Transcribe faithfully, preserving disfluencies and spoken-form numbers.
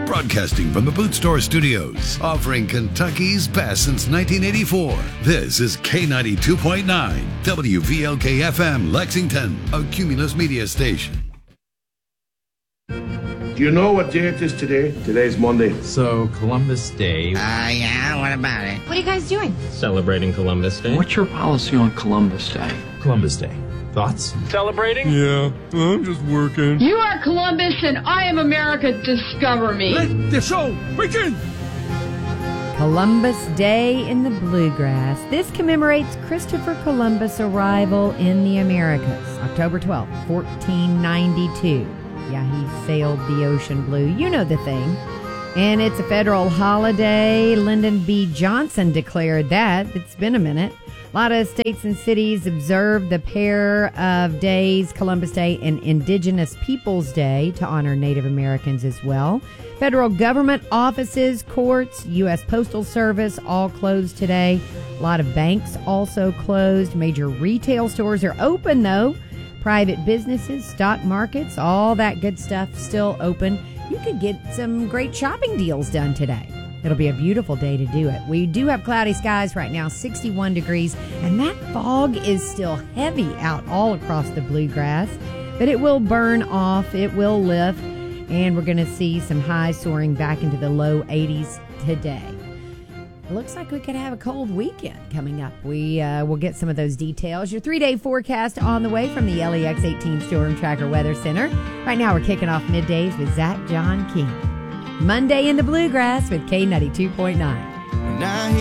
Broadcasting from the Boot Store Studios, offering Kentucky's best since nineteen eighty-four. This is K ninety-two point nine, W V L K F M, Lexington, a Cumulus media station. Do you know what day it is today? Today's Monday. So, Columbus Day. Uh, yeah, what about it? What are you guys doing? Celebrating Columbus Day. What's your policy on Columbus Day? Columbus Day. Thoughts? Celebrating? Yeah, I'm just working. You are Columbus and I am America. Discover me. Let the show begin! Columbus Day in the Bluegrass. This commemorates Christopher Columbus' arrival in the Americas, October twelfth, fourteen ninety-two. Yeah, he sailed the ocean blue. You know the thing. And it's a federal holiday. Lyndon B. Johnson declared that. It's been a minute. A lot of states and cities observe the pair of days, Columbus Day and Indigenous Peoples Day, to honor Native Americans as well. Federal government offices, courts, U S Postal Service all closed today. A lot of banks also closed. Major retail stores are open, though. Private businesses, stock markets, all that good stuff still open. You could get some great shopping deals done today. It'll be a beautiful day to do it. We do have cloudy skies right now, sixty-one degrees, and that fog is still heavy out all across the Bluegrass, but it will burn off, it will lift, and we're going to see some highs soaring back into the low eighties today. It looks like we could have a cold weekend coming up. We uh, will get some of those details. Your three-day forecast on the way from the L E X eighteen Storm Tracker Weather Center. Right now we're kicking off middays with Zach John King. Monday in the Bluegrass with K ninety-two point nine.